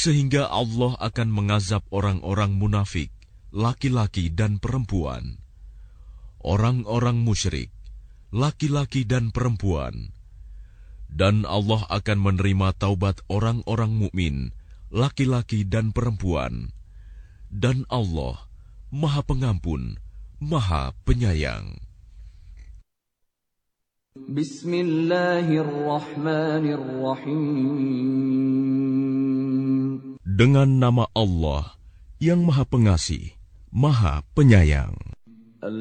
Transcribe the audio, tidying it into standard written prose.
sehingga Allah akan mengazab orang-orang munafik, laki-laki dan perempuan, orang-orang musyrik, laki-laki dan perempuan, dan Allah akan menerima taubat orang-orang mukmin, laki-laki dan perempuan, dan Allah Maha Pengampun, Maha Penyayang. Bismillahirrahmanirrahim. Dengan nama Allah yang Maha Pengasih, Maha Penyayang.